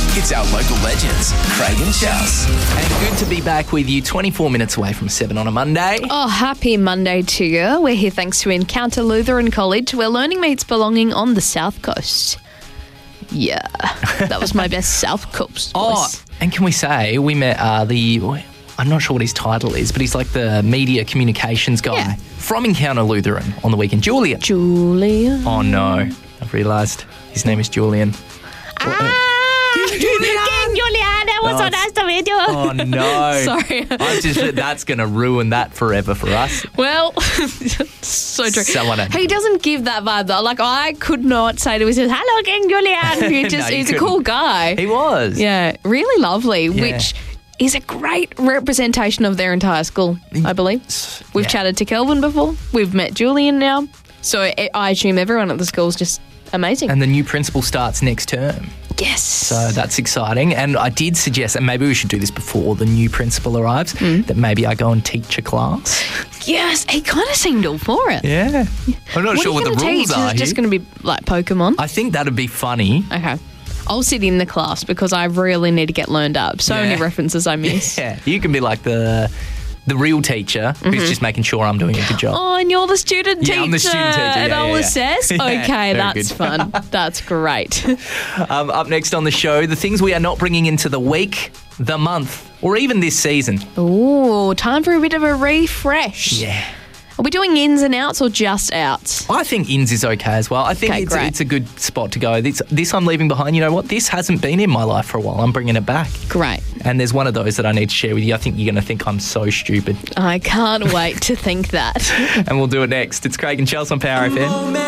It's our local legends, Craig and Chels. And good to be back with you 24 minutes away from 7 on a Monday. Oh, happy Monday to you. We're here thanks to Encounter Lutheran College, where learning meets belonging on the South Coast. Yeah, that was my best South Coast Oh, voice. and can we say we met I'm not sure what his title is, but he's like the media communications guy Yeah. from Encounter Lutheran on the weekend. Julian. Julia. Oh, no. I've realised his name is Julian. Julian, that was so nice to meet you. Oh, no. Sorry. I just that's going to ruin that forever for us. Well, so true. Someone He doesn't give that vibe though. Like, I could not say to him, hello, King Julian. No, you He's a couldn't. cool guy. He was. Yeah, really lovely, Yeah. which is a great representation of their entire school, I believe. We've Yeah. chatted to Kelvin before. We've met Julian now. So I assume everyone at the school is just amazing. And the new principal starts next term. Yes. So that's exciting. And I did suggest, and maybe we should do this before the new principal arrives, that maybe I go and teach a class. Yes, he kind of seemed all for it. Yeah. I'm not sure what the What are you rules gonna teach? are Is it just here. going to be like Pokemon? I think that'd be funny. Okay. I'll sit in the class because I really need to get learned up. So Yeah. many references I miss. Yeah. You can be like the real teacher who's just making sure I'm doing a good job. Oh, and you're the student teacher. Yeah, I'm the student teacher. And Yeah, I'll yeah, yeah. assess? Yeah, Okay, very that's good. fun. That's great. Up next on the show, the things we are not bringing into the week, the month, or even this season. Ooh, time for a bit of a refresh. Yeah. Are we doing ins and outs or just outs? I think ins is okay as well. I think Okay, great. it's a good spot to go. This I'm leaving behind. You know what? This hasn't been in my life for a while. I'm bringing it back. Great. And there's one of those that I need to share with you. I think you're going to think I'm so stupid. I can't wait to think that. And we'll do it next. It's Craig and Chels on Power FM.